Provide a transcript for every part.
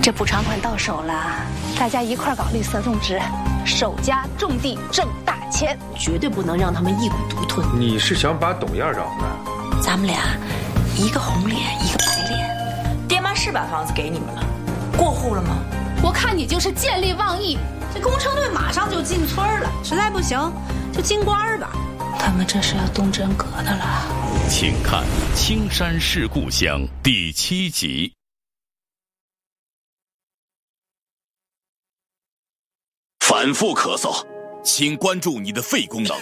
这补偿款到手了，大家一块搞绿色种植，守家种地挣大钱， 绝对不能让他们一股独吞。 你是想把董燕找回来？ 咱们俩一个红脸一个白脸。 爹妈是把房子给你们了，过户了吗？ 我看你就是见利忘义。 这工程队马上就进村了，实在不行就进官吧。 他们这是要动真格的了。 请看《青山是故乡》第7集。反复咳嗽，请关注你的肺功能。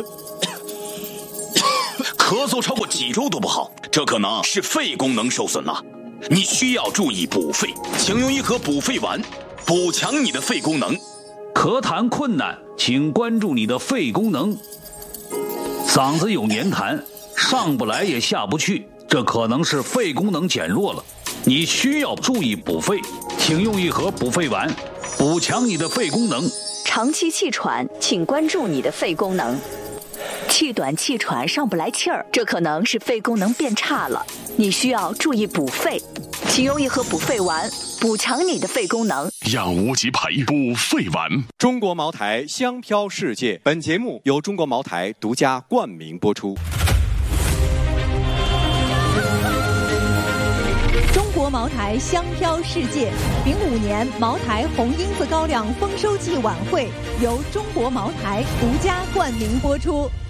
咳嗽超过几周都不好，这可能是肺功能受损了。你需要注意补肺，请用一盒补肺丸，补强你的肺功能。 咳痰困难，请关注你的肺功能。嗓子有黏痰，上不来也下不去，这可能是肺功能减弱了。你需要注意补肺，请用一盒补肺丸，补强你的肺功能。 长期气喘，请关注你的肺功能。气短气喘上不来气儿，这可能是肺功能变差了，你需要注意补肺，请用一盒补肺丸，补强你的肺功能。 养无极培补肺丸。 中国茅台香飘世界，本节目由中国茅台独家冠名播出。 中国茅台香飘世界05年茅台红缨子高粱丰收季晚会由中国茅台独家冠名播出。